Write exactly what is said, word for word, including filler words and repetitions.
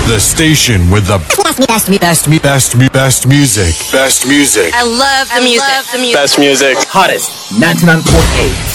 The station with the best, best, best, best, best music. Best music. I love the music. Best music. Hottest ninety-nine point eight.